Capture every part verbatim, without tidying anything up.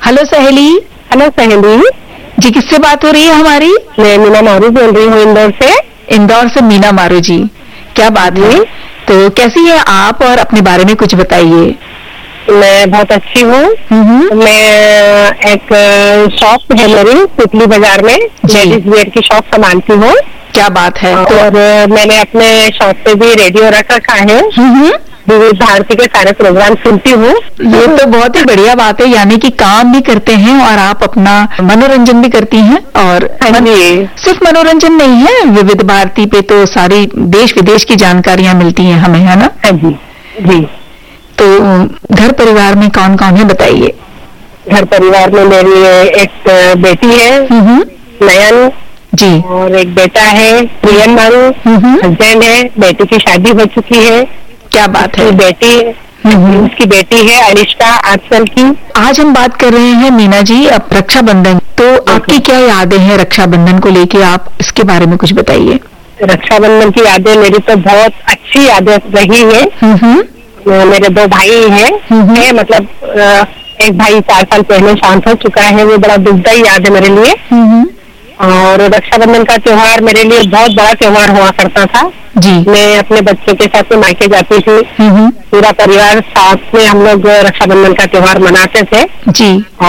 Hello सहेली। Hello सहेली जी, किससे बात हो रही है हमारी? मैं मीना मारू बोल रही हूँ इंदौर से। इंदौर से मीना मारू जी, क्या बात है? तो कैसी है आप और अपने बारे में कुछ बताइए। मैं बहुत अच्छी हूँ। मैं एक शॉप है मेरी तितली बाजार में, लेडीज वेयर की शॉप संभालती हूँ। क्या बात है। और तो मैंने अपने शॉप पे भी रेडियो रख रखा है, विविध भारती के सारे प्रोग्राम सुनती हूँ। ये तो बहुत ही बढ़िया बात है, यानी कि काम भी करते हैं और आप अपना मनोरंजन भी करती हैं। और मन, सिर्फ मनोरंजन नहीं है, विविध भारती पे तो सारी देश विदेश की जानकारियाँ मिलती हैं हमें, है ना? हाँ जी जी। तो घर परिवार में कौन कौन है बताइए। घर परिवार में मेरी एक बेटी है नयन जी, और एक बेटा है प्रियन मारू, हस्बैंड है, बेटी की शादी हो चुकी है। क्या बात है। बेटी उसकी बेटी है अनिष्का, आठ साल की। आज हम बात कर रहे हैं मीना जी अब रक्षाबंधन, तो आपकी क्या यादें हैं रक्षाबंधन को लेके, आप इसके बारे में कुछ बताइए। रक्षाबंधन की यादें मेरी तो बहुत अच्छी यादें रही है। मेरे दो भाई हैं, है, मतलब एक भाई चार साल पहले शांत हो चुका है, वो बड़ा दुखदायी याद है मेरे लिए। और रक्षाबंधन का त्योहार मेरे लिए बहुत बड़ा त्योहार हुआ करता था जी। मैं अपने बच्चों के साथ में मायके जाती थी, पूरा परिवार साथ में हम लोग रक्षाबंधन का त्योहार मनाते थे जी।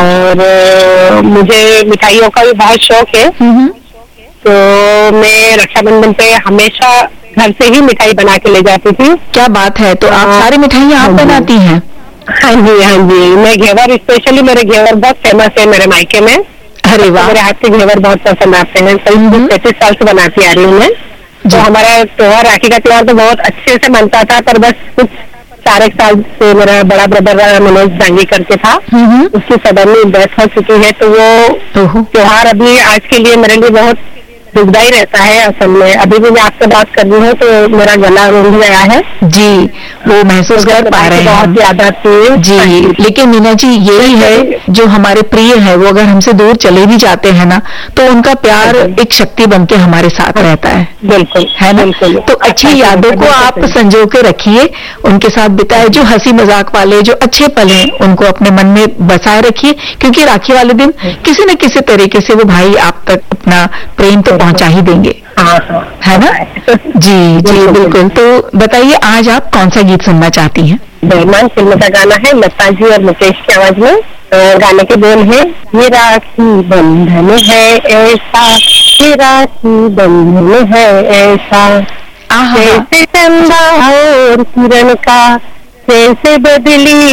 और मुझे मिठाइयों का भी बहुत शौक है, तो मैं रक्षाबंधन पे हमेशा घर से ही मिठाई बना के ले जाती थी। क्या बात है, तो आप सारी मिठाइयाँ आप बनाती हैं? हाँ जी हाँ जी, मैं घेवर, स्पेशली मेरे घेवर बहुत फेमस है मेरे मायके में। अरे वाह, मेरे हाथ के घेवर बहुत पसंद आते हैं, करीब पैंतीस साल से बनाती आ रही हूँ मैं। तो हमारा त्योहार, राखी का त्योहार तो बहुत अच्छे से मनता था, पर बस कुछ चार एक साल से मेरा बड़ा ब्रदर मनोज डांगी करके था, उसकी सडनली डेथ हो चुकी है, तो वो त्योहार अभी आज के लिए मेरे लिए बहुत दुखदाई रहता है। असल में अभी भी मैं आपसे बात कर रही हूँ तो मेरा गला रूंध गया है जी, वो महसूस कर पा रहे हैं। बहुत याद आती है जी। लेकिन मीना जी यही है, जो हमारे प्रिय है वो अगर हमसे दूर चले भी जाते हैं ना, तो उनका प्यार एक शक्ति बन के हमारे साथ रहता है। बिल्कुल, है ना? तो अच्छी यादों को आप संजो के रखिए, उनके साथ बिताए जो हंसी मजाक वाले जो अच्छे पल हैं उनको अपने मन में बसाए रखिए, क्योंकि राखी वाले दिन किसी न किसी तरीके से वो भाई आप तक अपना प्रेम तो पहुंचा ही देंगे, है ना? जी जी बिल्कुल। तो बताइए आज आप कौन सा गीत सुनना चाहती हैं? बेईमान फिल्म का गाना है, लता जी और मुकेश की आवाज में। गाने के बोल है, ये राखी बंधन है ऐसा, ये राखी बंधन है ऐसा, जैसे चंदा और किरण का, जैसे बदली